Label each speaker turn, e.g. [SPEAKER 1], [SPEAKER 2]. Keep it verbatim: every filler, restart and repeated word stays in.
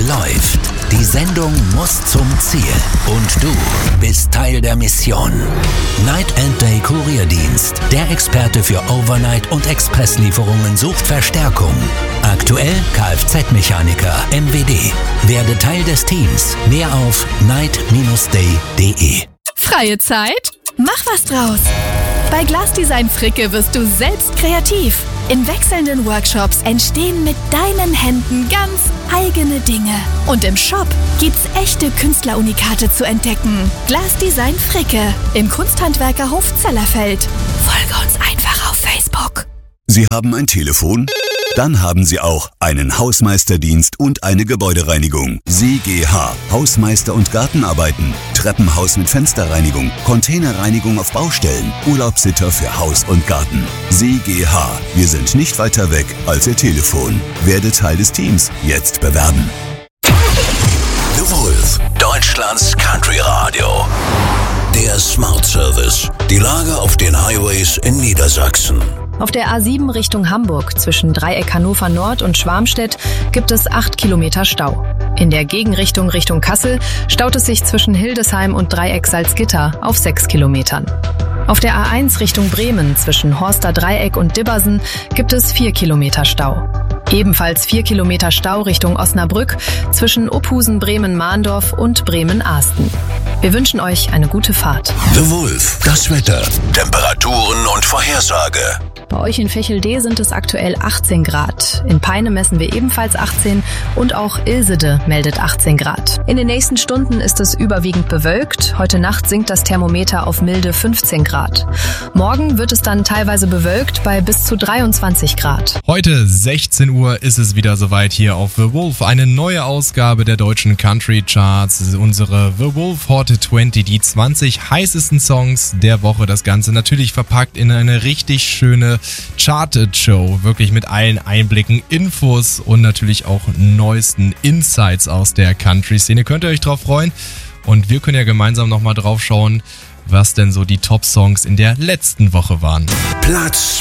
[SPEAKER 1] läuft. Die Sendung muss zum Ziel. Und du bist Teil der Mission. Night and Day Kurierdienst. Der Experte für Overnight- und Expresslieferungen sucht Verstärkung. Aktuell Kfz-Mechaniker M W D. Werde Teil des Teams. Mehr auf night dash day punkt de.
[SPEAKER 2] Freie Zeit? Mach was draus! Bei Glasdesign Fricke wirst du selbst kreativ. In wechselnden Workshops entstehen mit deinen Händen ganz eigene Dinge. Und im Shop gibt's echte Künstlerunikate zu entdecken. Glasdesign Fricke im Kunsthandwerkerhof Zellerfeld. Folge uns einfach auf Facebook.
[SPEAKER 3] Sie haben ein Telefon? Dann haben Sie auch einen Hausmeisterdienst und eine Gebäudereinigung. S I G H, Hausmeister- und Gartenarbeiten, Treppenhaus mit Fensterreinigung, Containerreinigung auf Baustellen, Urlaubssitter für Haus und Garten. S I G H, wir sind nicht weiter weg als Ihr Telefon. Werde Teil des Teams, jetzt bewerben.
[SPEAKER 1] The Wolf, Deutschlands Country Radio. Der Smart Service. Die Lage auf den Highways in Niedersachsen.
[SPEAKER 4] Auf der A sieben Richtung Hamburg zwischen Dreieck Hannover Nord und Schwarmstedt gibt es acht Kilometer Stau. In der Gegenrichtung Richtung Kassel staut es sich zwischen Hildesheim und Dreieck Salzgitter auf sechs Kilometern. Auf der A eins Richtung Bremen zwischen Horster Dreieck und Dibbersen gibt es vier Kilometer Stau. Ebenfalls vier Kilometer Stau Richtung Osnabrück zwischen Ophusen, Bremen-Mahndorf und Bremen-Ahsten. Wir wünschen euch eine gute Fahrt.
[SPEAKER 1] The Wolf, das Wetter, Temperaturen und Vorhersage.
[SPEAKER 4] Bei euch in Vechel-D sind es aktuell achtzehn Grad. In Peine messen wir ebenfalls achtzehn und auch Ilsede meldet achtzehn Grad. In den nächsten Stunden ist es überwiegend bewölkt. Heute Nacht sinkt das Thermometer auf milde fünfzehn Grad. Morgen wird es dann teilweise bewölkt bei bis zu dreiundzwanzig Grad.
[SPEAKER 5] Heute sechzehn Uhr ist es wieder soweit hier auf The Wolf. Eine neue Ausgabe der deutschen Country Charts. Unsere The Wolf Hot zwanzig, die zwanzig heißesten Songs der Woche. Das Ganze natürlich verpackt in eine richtig schöne Charted-Show, wirklich mit allen Einblicken, Infos und natürlich auch neuesten Insights aus der Country-Szene. Könnt ihr euch drauf freuen und wir können ja gemeinsam nochmal drauf schauen, was denn so die Top-Songs in der letzten Woche waren.
[SPEAKER 1] Platz